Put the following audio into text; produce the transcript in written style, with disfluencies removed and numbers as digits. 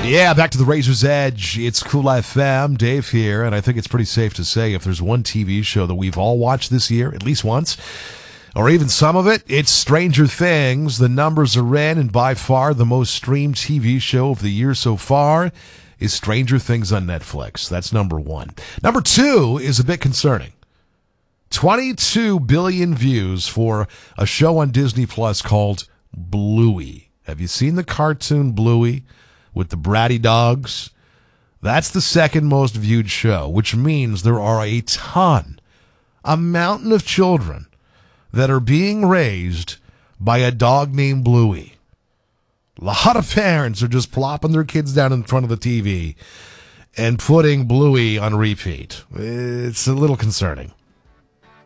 Yeah, back to the Razor's Edge. It's Cool FM. Dave here, and I think it's pretty safe to say if there's one TV show that we've all watched this year, at least once, or even some of it, it's Stranger Things. The numbers are in, and by far the most streamed TV show of the year so far is Stranger Things on Netflix. That's number one. Number two is a bit concerning. 22 billion views for a show on Disney Plus called Bluey. Have you seen the cartoon Bluey with the bratty dogs? That's the second most viewed show, which means there are a mountain of children that are being raised by a dog named Bluey. A lot of parents are just plopping their kids down in front of the TV and putting Bluey on repeat. It's a little concerning.